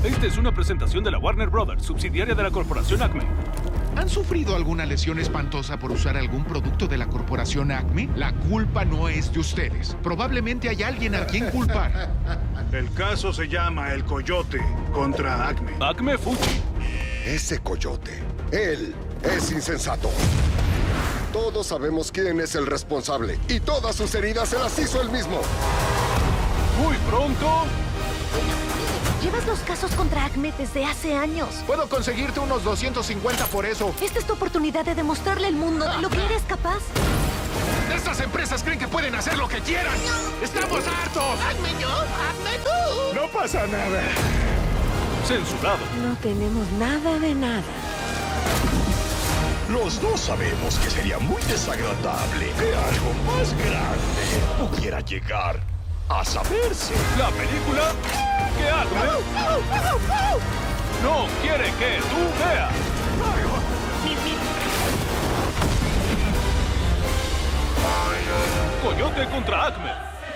Esta es una presentación de la Warner Brothers, subsidiaria de la corporación Acme. ¿Han sufrido alguna lesión espantosa por usar algún producto de la corporación Acme? La culpa no es de ustedes. Probablemente hay alguien a quien culpar. El caso se llama El Coyote contra Acme. Acme Fuji. Ese coyote, él es insensato. Todos sabemos quién es el responsable y todas sus heridas se las hizo él mismo. Muy pronto. Llevas los casos contra Acme desde hace años. Puedo conseguirte unos 250 por eso. Esta es tu oportunidad de demostrarle al mundo de lo que eres capaz. Estas empresas creen que pueden hacer lo que quieran. ¡Estamos hartos! ¡Hazme yo! ¡Hazme tú! No pasa nada. Censurado. No tenemos nada de nada. Los dos sabemos que sería muy desagradable que algo más grande pudiera llegar a saberse. La película que Acme no quiere que tú veas. Coyote contra Acme.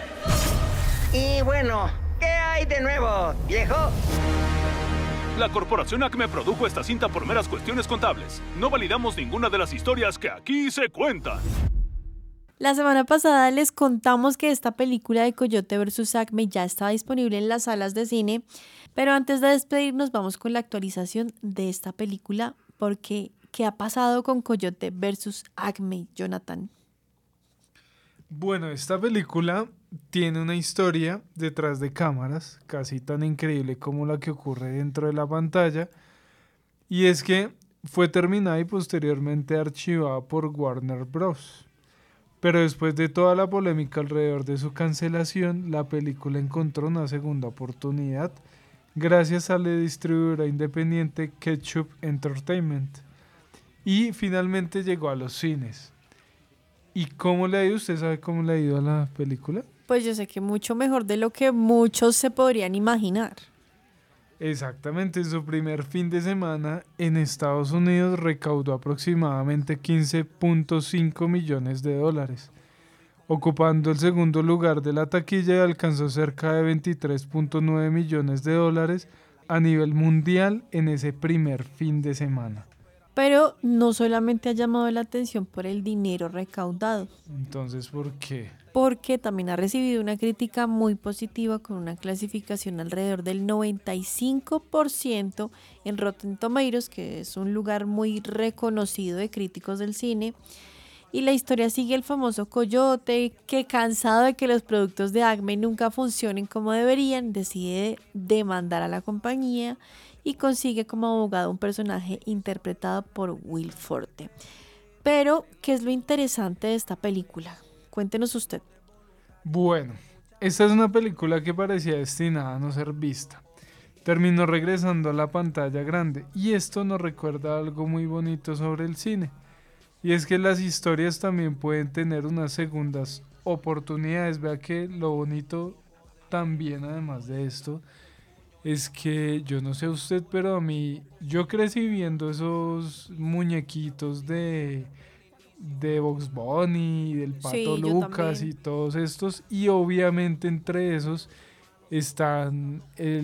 Y bueno, ¿qué hay de nuevo, viejo? La corporación Acme produjo esta cinta por meras cuestiones contables. No validamos ninguna de las historias que aquí se cuentan. La semana pasada les contamos que esta película de Coyote vs. Acme ya estaba disponible en las salas de cine, pero antes de despedirnos vamos con la actualización de esta película, porque ¿qué ha pasado con Coyote vs. Acme, Jonathan? Bueno, esta película tiene una historia detrás de cámaras, casi tan increíble como la que ocurre dentro de la pantalla, y es que fue terminada y posteriormente archivada por Warner Bros. Pero después de toda la polémica alrededor de su cancelación, la película encontró una segunda oportunidad gracias a la distribuidora independiente Ketchup Entertainment y finalmente llegó a los cines. ¿Y cómo le ha ido? ¿Usted sabe cómo le ha ido a la película? Pues yo sé que mucho mejor de lo que muchos se podrían imaginar. Exactamente, en su primer fin de semana en Estados Unidos recaudó aproximadamente 15.5 millones de dólares, ocupando el segundo lugar de la taquilla y alcanzó cerca de 23.9 millones de dólares a nivel mundial en ese primer fin de semana. Pero no solamente ha llamado la atención por el dinero recaudado. Entonces, ¿por qué? Porque también ha recibido una crítica muy positiva con una clasificación alrededor del 95% en Rotten Tomatoes, que es un lugar muy reconocido de críticos del cine. Y la historia sigue el famoso coyote que, cansado de que los productos de Acme nunca funcionen como deberían, decide demandar a la compañía y consigue como abogado un personaje interpretado por Will Forte. Pero, ¿qué es lo interesante de esta película? Cuéntenos usted. Bueno, esta es una película que parecía destinada a no ser vista. Terminó regresando a la pantalla grande y esto nos recuerda algo muy bonito sobre el cine. Y es que las historias también pueden tener unas segundas oportunidades. Vea que lo bonito también, además de esto, es que yo no sé usted, pero a mí, yo crecí viendo esos muñequitos de Bugs Bunny, del Pato Lucas y todos estos, y obviamente entre esos están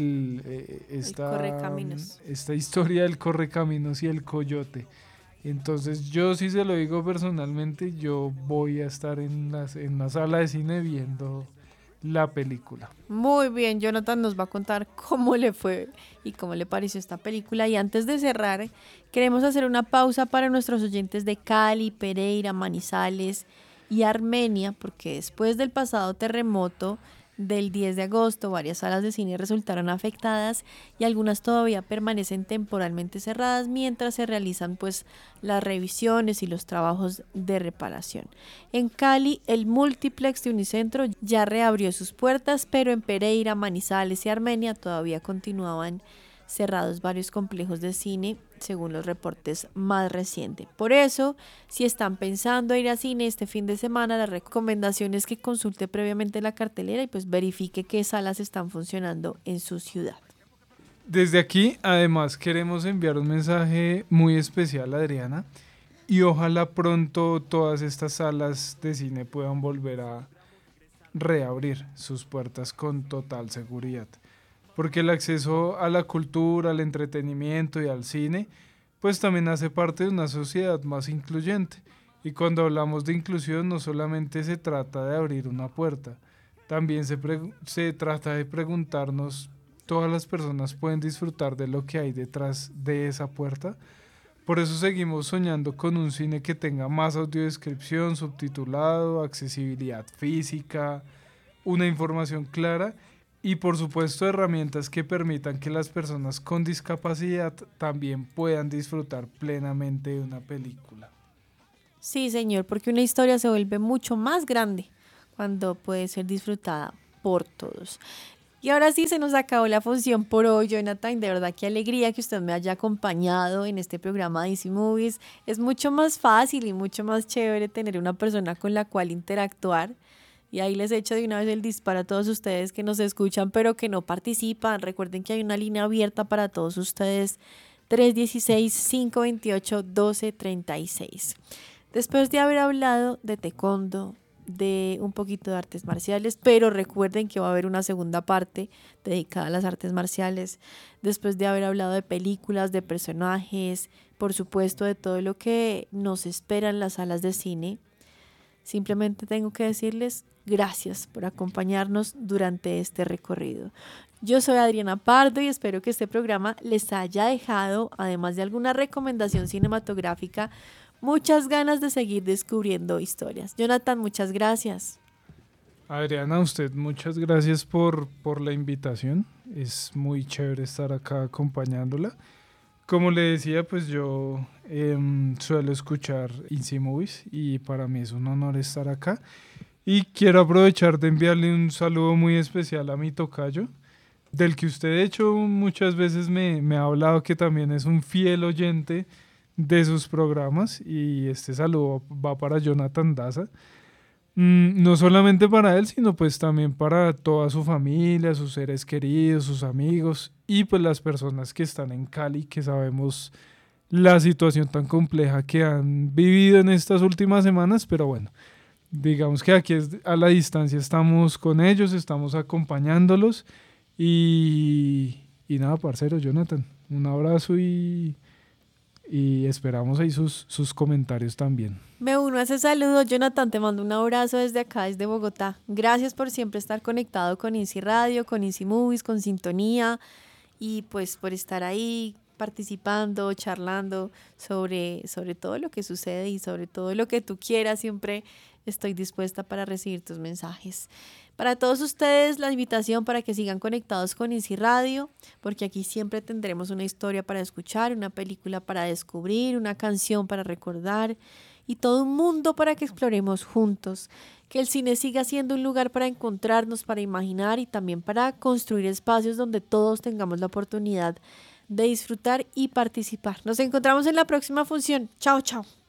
esta historia del Correcaminos y el Coyote. Entonces yo sí se lo digo personalmente, yo voy a estar en la sala de cine viendo la película. Muy bien, Jonathan nos va a contar cómo le fue y cómo le pareció esta película. Y antes de cerrar, queremos hacer una pausa para nuestros oyentes de Cali, Pereira, Manizales y Armenia, porque después del pasado terremoto del 10 de agosto, varias salas de cine resultaron afectadas y algunas todavía permanecen temporalmente cerradas mientras se realizan pues las revisiones y los trabajos de reparación. En Cali, el Multiplex de Unicentro ya reabrió sus puertas, pero en Pereira, Manizales y Armenia todavía continuaban cerrados varios complejos de cine, según los reportes más recientes. Por eso, si están pensando ir a cine este fin de semana, la recomendación es que consulte previamente la cartelera y pues verifique qué salas están funcionando en su ciudad. Desde aquí, además, queremos enviar un mensaje muy especial a Adriana y ojalá pronto todas estas salas de cine puedan volver a reabrir sus puertas con total seguridad. porque el acceso a la cultura, al entretenimiento y al cine, pues también hace parte de una sociedad más incluyente. Y cuando hablamos de inclusión no solamente se trata de abrir una puerta, también se trata de preguntarnos, ¿todas las personas pueden disfrutar de lo que hay detrás de esa puerta? Por eso seguimos soñando con un cine que tenga más audiodescripción, subtitulado, accesibilidad física, una información clara y por supuesto herramientas que permitan que las personas con discapacidad también puedan disfrutar plenamente de una película. Sí, señor, porque una historia se vuelve mucho más grande cuando puede ser disfrutada por todos. Y ahora sí se nos acabó la función por hoy, Jonathan. De verdad, qué alegría que usted me haya acompañado en este programa de Easy Movies. Es mucho más fácil y mucho más chévere tener una persona con la cual interactuar. Y ahí les echo de una vez el disparo a todos ustedes que nos escuchan pero que no participan. Recuerden que hay una línea abierta para todos ustedes, 316-528-1236. Después de haber hablado de taekwondo, de un poquito de artes marciales, pero recuerden que va a haber una segunda parte dedicada a las artes marciales, después de haber hablado de películas, de personajes, por supuesto de todo lo que nos espera en las salas de cine, simplemente tengo que decirles gracias por acompañarnos durante este recorrido. Yo soy Adriana Pardo y espero que este programa les haya dejado, además de alguna recomendación cinematográfica, muchas ganas de seguir descubriendo historias. Jonathan, muchas gracias. Adriana, a usted muchas gracias por la invitación. Es muy chévere estar acá acompañándola. Como le decía, pues yo suelo escuchar Easy Movies y para mí es un honor estar acá. Y quiero aprovechar de enviarle un saludo muy especial a mi tocayo, del que usted de hecho muchas veces me ha hablado, que también es un fiel oyente de sus programas, y este saludo va para Jonathan Daza, no solamente para él, sino pues también para toda su familia, sus seres queridos, sus amigos y pues las personas que están en Cali, que sabemos la situación tan compleja que han vivido en estas últimas semanas, pero bueno, digamos que aquí a la distancia estamos con ellos, estamos acompañándolos y nada, parcero Jonathan, un abrazo y esperamos ahí sus comentarios también. Me uno a ese saludo, Jonathan, te mando un abrazo desde acá, desde Bogotá. Gracias por siempre estar conectado con Easy Radio, con Easy Movies, con Sintonía y pues por estar ahí participando, charlando sobre todo lo que sucede y sobre todo lo que tú quieras. Siempre estoy dispuesta para recibir tus mensajes. Para todos ustedes, la invitación para que sigan conectados con Easy Radio, porque aquí siempre tendremos una historia para escuchar, una película para descubrir, una canción para recordar y todo un mundo para que exploremos juntos. Que el cine siga siendo un lugar para encontrarnos, para imaginar y también para construir espacios donde todos tengamos la oportunidad de disfrutar y participar. Nos encontramos en la próxima función. Chao, chao.